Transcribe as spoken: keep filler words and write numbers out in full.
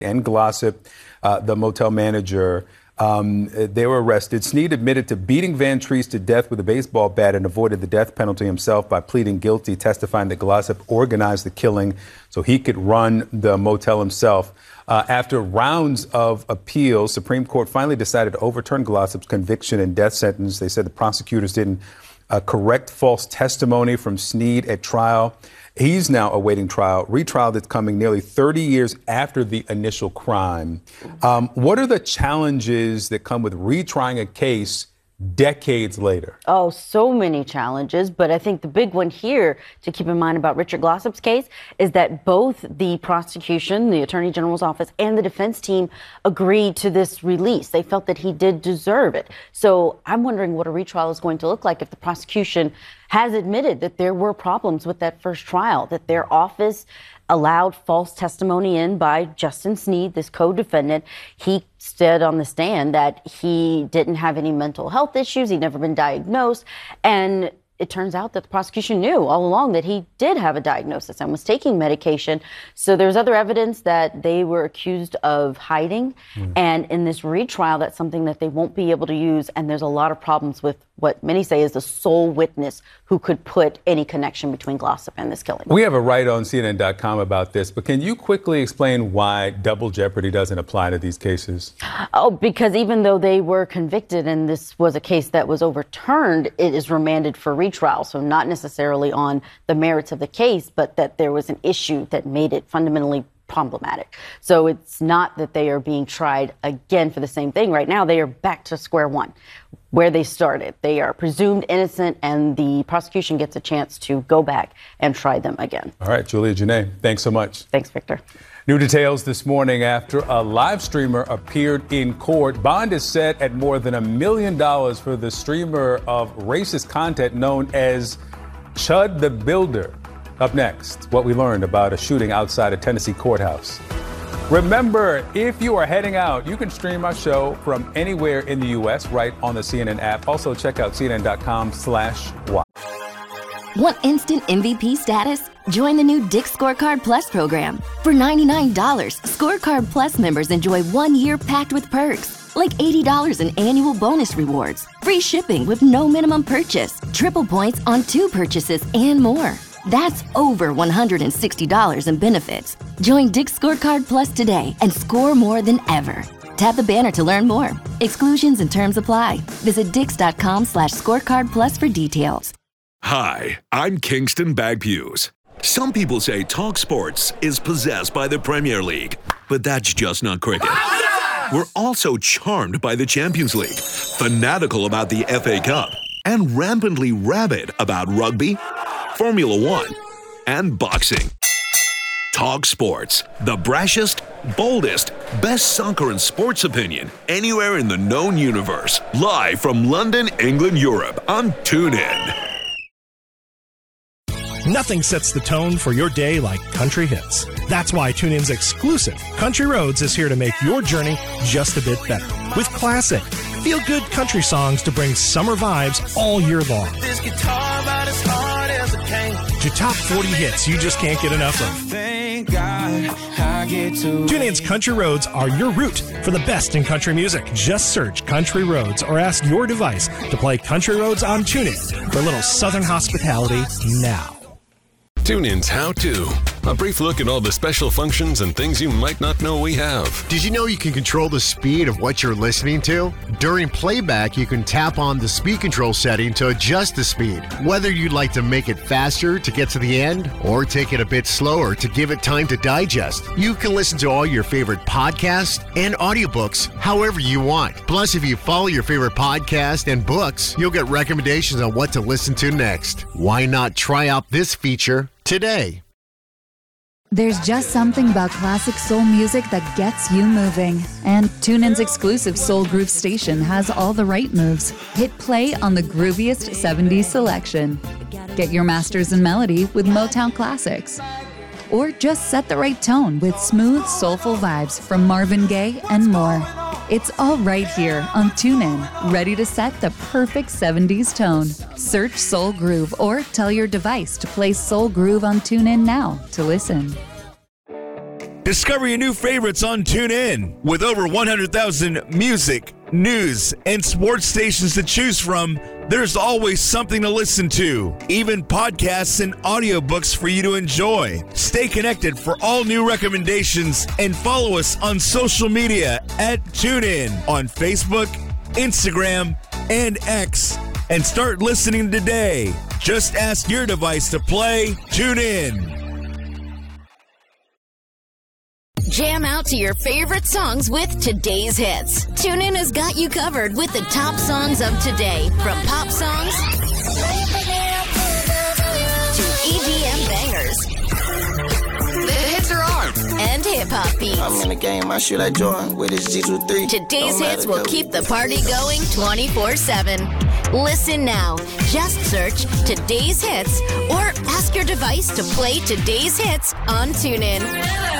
and Glossip, uh, the motel manager, um, they were arrested. Sneed admitted to beating Van Treese to death with a baseball bat and avoided the death penalty himself by pleading guilty, testifying that Glossip organized the killing so he could run the motel himself. Uh, after rounds of appeals, Supreme Court finally decided to overturn Glossip's conviction and death sentence. They said the prosecutors didn't uh, correct false testimony from Sneed at trial. He's now awaiting trial, retrial that's coming nearly thirty years after the initial crime. Um, what are the challenges that come with retrying a case decades later? Oh, so many challenges. But I think the big one here to keep in mind about Richard Glossip's case is that both the prosecution, the Attorney General's office, and the defense team agreed to this release. They felt that he did deserve it. So I'm wondering what a retrial is going to look like if the prosecution has admitted that there were problems with that first trial, that their office allowed false testimony in by Justin Sneed, this co-defendant. He said on the stand that he didn't have any mental health issues. He'd never been diagnosed. And it turns out that the prosecution knew all along that he did have a diagnosis and was taking medication. So there's other evidence that they were accused of hiding. Mm. And in this retrial, that's something that they won't be able to use. And there's a lot of problems with what many say is the sole witness who could put any connection between Glossip and this killing. We have a write on C N N dot com about this, but can you quickly explain why double jeopardy doesn't apply to these cases? Oh, because even though they were convicted and this was a case that was overturned, it is remanded for retrial. So not necessarily on the merits of the case, but that there was an issue that made it fundamentally problematic. So it's not that they are being tried again for the same thing. Right now, they are back to square one, where they started. They are presumed innocent, and the prosecution gets a chance to go back and try them again. All right, Julia Jenae, thanks so much. Thanks, Victor. New details this morning after a live streamer appeared in court. Bond is set at more than a million dollars for the streamer of racist content known as Chud the Builder. Up next, what we learned about a shooting outside a Tennessee courthouse. Remember, if you are heading out, you can stream our show from anywhere in the U S right on the C N N app. Also, check out C N N dot com slash watch. Want instant M V P status? Join the new Dick's Scorecard Plus program. For ninety-nine dollars, Scorecard Plus members enjoy one year packed with perks, like eighty dollars in annual bonus rewards, free shipping with no minimum purchase, triple points on two purchases, and more. That's over one hundred sixty dollars in benefits. Join Dick's Scorecard Plus today and score more than ever. Tap the banner to learn more. Exclusions and terms apply. Visit dix.com slash scorecard plus for details. Hi, I'm Kingston Bagpues. Some people say Talk Sports is possessed by the Premier League, but that's just not cricket. We're also charmed by the Champions League, fanatical about the F A Cup, and rampantly rabid about rugby, Formula One, and boxing. Talk Sports, the brashest, boldest, best soccer and sports opinion anywhere in the known universe. Live from London, England, Europe on TuneIn. Nothing sets the tone for your day like country hits. That's why TuneIn's exclusive Country Roads is here to make your journey just a bit better. With classic, feel-good country songs to bring summer vibes all year long. This guitar about as hard as it came. To top forty hits you just can't get enough of. Thank God I get to TuneIn's Country Roads are your route for the best in country music. Just search Country Roads or ask your device to play Country Roads on TuneIn for a little southern hospitality now. TuneIn's How To. A brief look at all the special functions and things you might not know we have. Did you know you can control the speed of what you're listening to? During playback, you can tap on the speed control setting to adjust the speed. Whether you'd like to make it faster to get to the end or take it a bit slower to give it time to digest, you can listen to all your favorite podcasts and audiobooks however you want. Plus, if you follow your favorite podcast and books, you'll get recommendations on what to listen to next. Why not try out this feature today? There's just something about classic soul music that gets you moving. And TuneIn's exclusive Soul Groove station has all the right moves. Hit play on the grooviest seventies selection. Get your masters in melody with Motown classics. Or just set the right tone with smooth, soulful vibes from Marvin Gaye and more. It's all right here on TuneIn, ready to set the perfect seventies tone. Search Soul Groove or tell your device to play Soul Groove on TuneIn now to listen. Discover your new favorites on TuneIn. With over one hundred thousand music, news, and sports stations to choose from, there's always something to listen to. Even podcasts and audiobooks for you to enjoy. Stay connected for all new recommendations and follow us on social media at TuneIn on Facebook, Instagram, and X. And start listening today. Just ask your device to play TuneIn. Jam out to your favorite songs with today's hits. TuneIn has got you covered with the top songs of today, from pop songs to E D M bangers. The hits are on, and hip-hop beats. I'm in the game, I shoot like Jordan with his G twenty-three. Today's hits will keep the party going twenty-four seven. Listen now. Just search Today's Hits or ask your device to play Today's Hits on TuneIn.